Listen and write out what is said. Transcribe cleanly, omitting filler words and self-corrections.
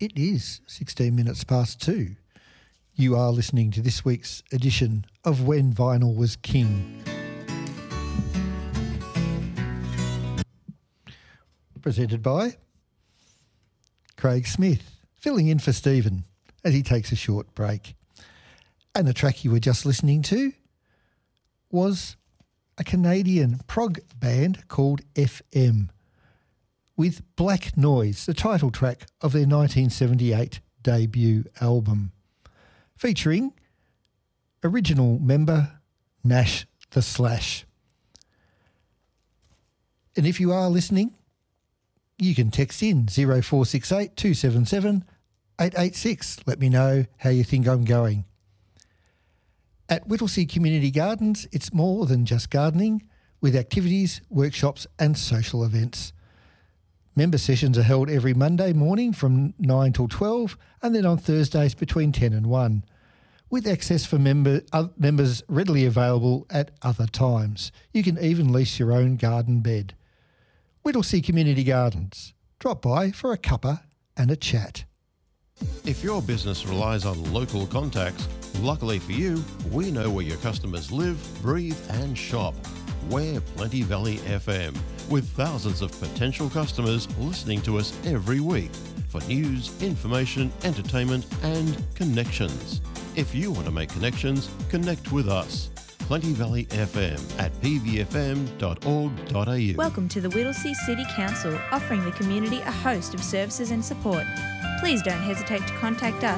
It is 16 minutes past 2. You are listening to this week's edition of When Vinyl Was King. Presented by Craig Smith, filling in for Stephen as he takes a short break. And the track you were just listening to was a Canadian prog band called FM with Black Noise, the title track of their 1978 debut album, featuring original member Nash the Slash. And if you are listening, you can text in 0468 277 886. Let me know how you think I'm going. At Whittlesea Community Gardens, it's more than just gardening, with activities, workshops and social events. Member sessions are held every Monday morning from 9 till 12 and then on Thursdays between 10 and 1, with access for members readily available at other times. You can even lease your own garden bed. Whittlesea Community Gardens. Drop by for a cuppa and a chat. If your business relies on local contacts, luckily for you, we know where your customers live, breathe and shop. We're Plenty Valley FM, with thousands of potential customers listening to us every week for news, information, entertainment and connections. If you want to make connections, connect with us. Plenty Valley FM at pvfm.org.au. Welcome to the Whittlesea City Council, offering the community a host of services and support. Please don't hesitate to contact us